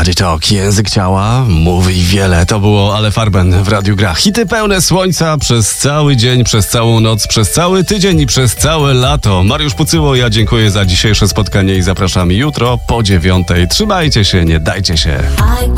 Body Talk, język ciała, mówi wiele. To było Ale Farben w Radiu Gra. Hity pełne słońca przez cały dzień, przez całą noc, przez cały tydzień i przez całe lato. Mariusz Pucyło, ja dziękuję za dzisiejsze spotkanie i zapraszam jutro po 9:00. Trzymajcie się, nie dajcie się.